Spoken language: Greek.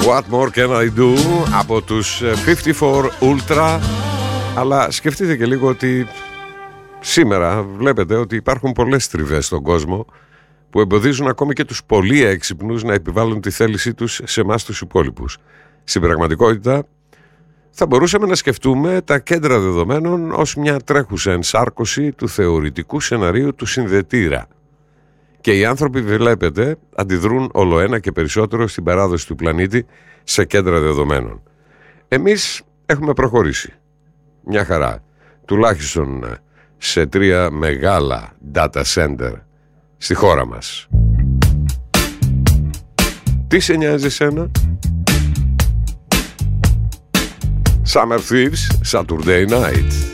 What more can I do από τους 54 Ultra. Αλλά σκεφτείτε και λίγο ότι σήμερα βλέπετε ότι υπάρχουν πολλές τριβές στον κόσμο που εμποδίζουν ακόμη και τους πολύ έξυπνους να επιβάλλουν τη θέλησή τους σε εμάς τους υπόλοιπους. Στην πραγματικότητα θα μπορούσαμε να σκεφτούμε τα κέντρα δεδομένων ως μια τρέχουσα ενσάρκωση του θεωρητικού σεναρίου του συνδετήρα. Και οι άνθρωποι, βλέπετε, αντιδρούν ολοένα και περισσότερο στην παράδοση του πλανήτη σε κέντρα δεδομένων. Εμείς έχουμε προχωρήσει μια χαρά, τουλάχιστον σε 3 μεγάλα data center στη χώρα μας. Τι σε νοιάζει εσένα? Summer Thieves, Saturday Night.